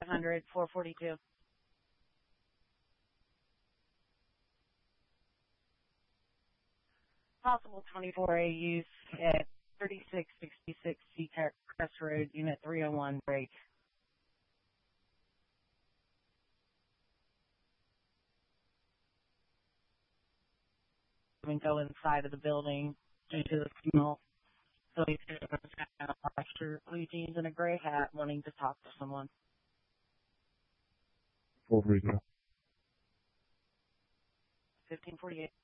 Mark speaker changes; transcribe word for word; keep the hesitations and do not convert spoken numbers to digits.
Speaker 1: hundred, four forty-two. Possible twenty-four A use at thirty-six sixty-six Seacrest Crest Road, Unit three oh one, break. And go inside of the building due to the signal. So he's got a blue jeans and a gray hat wanting to talk to someone.
Speaker 2: four forty-two.
Speaker 1: fifteen forty-eight.